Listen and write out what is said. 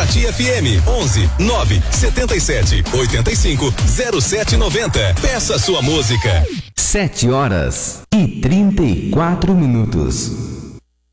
Tati FM 11 9 77 85 07 90. Peça sua música. 7 horas e 34 minutos.